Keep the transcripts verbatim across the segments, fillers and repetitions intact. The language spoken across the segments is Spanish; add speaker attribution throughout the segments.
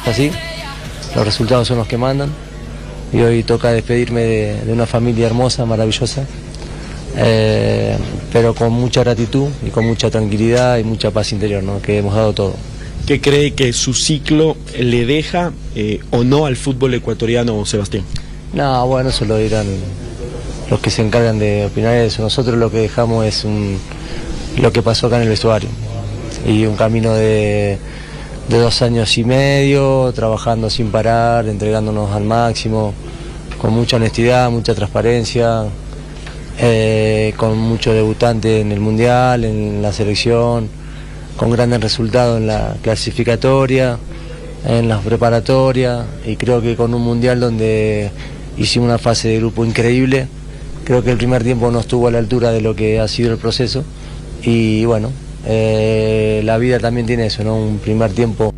Speaker 1: es así, los resultados son los que mandan y hoy toca despedirme de, de una familia hermosa, maravillosa, eh, pero con mucha gratitud y con mucha tranquilidad y mucha paz interior, ¿no? Que hemos dado todo.
Speaker 2: ¿Qué cree que su ciclo le deja eh, o no al fútbol ecuatoriano, Sebastián?
Speaker 1: No, bueno, eso lo dirán los que se encargan de opinar eso. Nosotros lo que dejamos es un, lo que pasó acá en el vestuario y un camino de, de dos años y medio, trabajando sin parar, entregándonos al máximo, con mucha honestidad, mucha transparencia, eh, con muchos debutantes en el Mundial, en la selección, con grandes resultados en la clasificatoria, en las preparatorias, y creo que con un Mundial donde hicimos una fase de grupo increíble. Creo que el primer tiempo no estuvo a la altura de lo que ha sido el proceso y bueno, eh, la vida también tiene eso, ¿no? Un primer tiempo.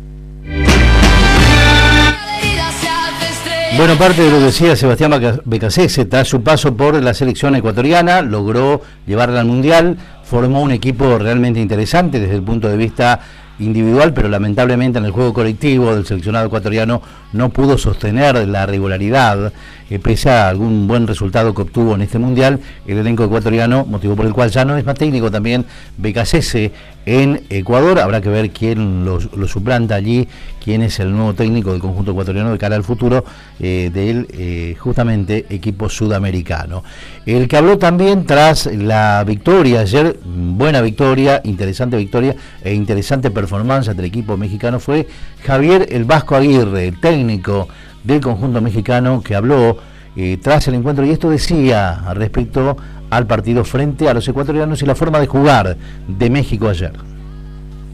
Speaker 3: Bueno, parte de lo que decía Sebastián Becasese, tras su paso por la selección ecuatoriana, logró llevarla al Mundial, formó un equipo realmente interesante desde el punto de vista individual, pero lamentablemente en el juego colectivo del seleccionado ecuatoriano no pudo sostener la regularidad, eh, pese a algún buen resultado que obtuvo en este Mundial, el elenco ecuatoriano, motivo por el cual ya no es más técnico también Becasese en Ecuador. Habrá que ver quién lo, lo suplanta allí, quién es el nuevo técnico del conjunto ecuatoriano de cara al futuro eh, del eh, justamente equipo sudamericano. El que habló también tras la victoria ayer, buena victoria, interesante victoria e interesante performance del equipo mexicano, fue Javier el Vasco Aguirre, el técnico del conjunto mexicano, que habló eh, tras el encuentro, y esto decía respecto al partido frente a los ecuatorianos y la forma de jugar de México ayer.